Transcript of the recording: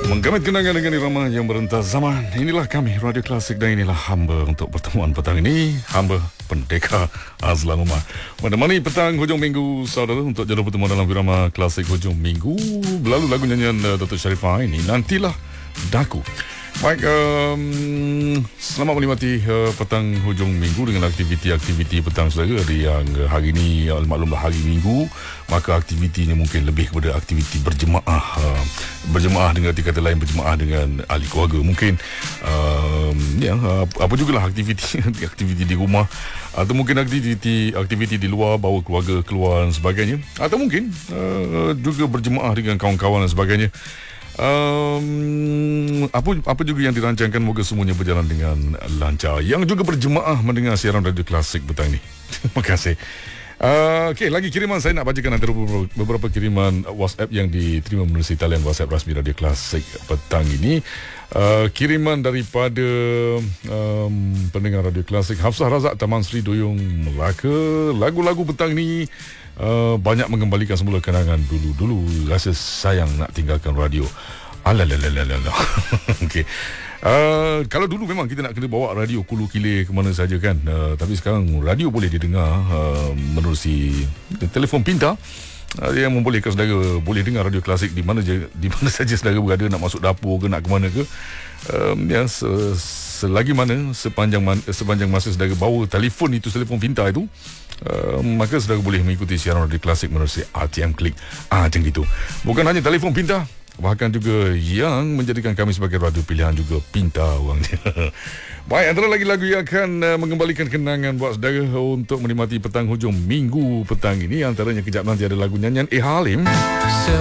Menggamit kenangan dengan irama yang merentas zaman. Inilah kami, Radio Klasik, dan inilah hamba untuk pertemuan petang ini. Hamba Pendekar Azlan Umar menemani petang hujung minggu saudara untuk jadual pertemuan dalam irama Klasik hujung minggu. Lalu lagu nyanyian Datuk Sharifah ini, Nantilah Daku. Baik, selamat menikmati petang hujung minggu dengan aktiviti-aktiviti petang saudara. Yang hari ini, maklumlah hari minggu, maka aktivitinya mungkin lebih kepada aktiviti berjemaah. Berjemaah dengan kata lain, berjemaah dengan ahli keluarga. Mungkin apa jugalah aktiviti di rumah, atau mungkin aktiviti di luar, bawa keluarga keluar dan sebagainya, atau mungkin juga berjemaah dengan kawan-kawan dan sebagainya. Apa juga yang dirancangkan, moga semuanya berjalan dengan lancar. Yang juga berjemaah mendengar siaran Radio Klasik petang ini, terima kasih. Okey, lagi kiriman saya nak bacakan antara beberapa kiriman WhatsApp yang diterima menerusi talian WhatsApp rasmi Radio Klasik petang ini. Kiriman daripada pendengar Radio Klasik Hafsah Razak, Taman Sri Duyung, Melaka. Lagu-lagu petang ni banyak mengembalikan semula kenangan dulu-dulu, rasa sayang nak tinggalkan radio. Alalalala. Okey. Kalau dulu memang kita nak kena bawa radio kulu kilir ke mana saja kan, tapi sekarang radio boleh didengar menerusi telefon pintar, yang membolehkan saudara boleh dengar Radio Klasik di mana saja saudara berada, nak masuk dapur ke, nak ke mana ke. Selagi mana, sepanjang masa saudara bawa telefon pintar itu, maka saudara boleh mengikuti siaran Radio Klasik menerusi RTM Klik. Macam itu. Bukan hanya telefon pintar, bahkan juga yang menjadikan kami sebagai radio pilihan juga pintar orangnya. Baik, antara lagi lagu yang akan mengembalikan kenangan buat saudara untuk menikmati petang hujung minggu petang ini, antaranya kejap nanti ada lagu nyanyian Halim.